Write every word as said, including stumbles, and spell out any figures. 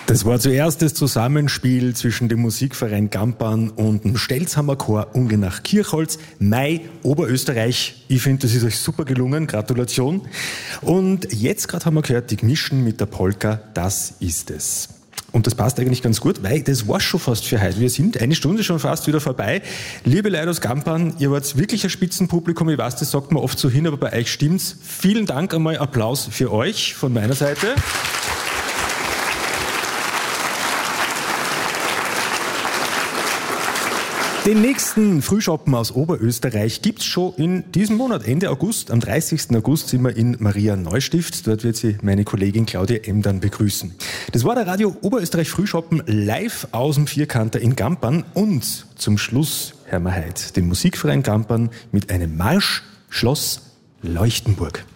Das war zuerst das Zusammenspiel zwischen dem Musikverein Gampern und dem Stelzhammer Chor Ungenach-Kirchholz, Mai, Oberösterreich. Ich finde, das ist euch super gelungen. Gratulation. Und jetzt gerade haben wir gehört, die Gmischen mit der Polka, das ist es. Und das passt eigentlich ganz gut, weil das war schon fast für heute. Wir sind eine Stunde schon fast wieder vorbei. Liebe Leute aus Gampern, ihr wart wirklich ein Spitzenpublikum. Ich weiß, das sagt man oft so hin, aber bei euch stimmt's. Vielen Dank einmal, Applaus für euch von meiner Seite. Den nächsten Frühschoppen aus Oberösterreich gibt's schon in diesem Monat, Ende August. Am dreißigsten August sind wir in Maria Neustift. Dort wird sie meine Kollegin Claudia M. dann begrüßen. Das war der Radio Oberösterreich Frühschoppen live aus dem Vierkanter in Gampern. Und zum Schluss hören wir heute den Musikverein Gampern mit einem Marsch Schloss Leuchtenburg.